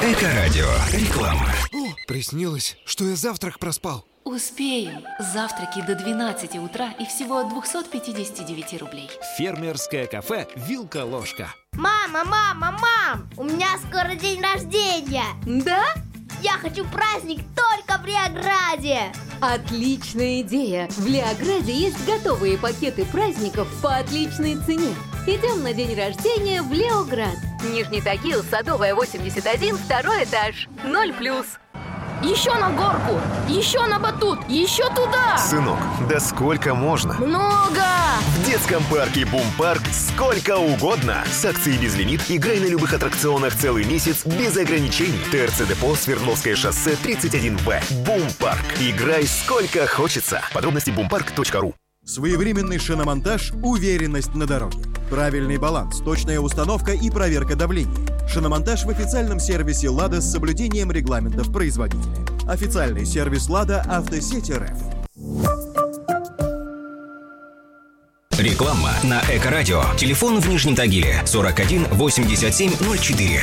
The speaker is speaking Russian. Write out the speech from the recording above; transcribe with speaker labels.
Speaker 1: Эко-радио. Реклама.
Speaker 2: О, приснилось, что я завтрак проспал.
Speaker 3: Успеем. Завтраки до 12 утра и всего от 259 рублей.
Speaker 4: Фермерское кафе «Вилка-ложка».
Speaker 5: Мам! У меня скоро день рождения.
Speaker 6: Да?
Speaker 5: Я хочу праздник только в Леограде.
Speaker 6: Отличная идея! В Леограде есть готовые пакеты праздников по отличной цене. Идем на день рождения в Леоград. Нижний Тагил, Садовая, 81, второй этаж. 0+.
Speaker 7: Еще на горку, еще на батут, еще туда!
Speaker 8: Сынок, да сколько можно?
Speaker 7: Много!
Speaker 8: В детском парке Бум-парк сколько угодно. С акцией безлимит играй на любых аттракционах целый месяц без ограничений. ТРЦ Депо, Свердловское шоссе, 31Б. Бум-парк. Играй сколько хочется. Подробности bumpark.ru.
Speaker 9: Своевременный шиномонтаж, уверенность на дороге. Правильный баланс, точная установка и проверка давления. Шиномонтаж в официальном сервисе «Лада» с соблюдением регламентов производителя. Официальный сервис «Лада» Автосеть РФ.
Speaker 1: Реклама на Эко-радио. Телефон в Нижнем Тагиле 41 87 04.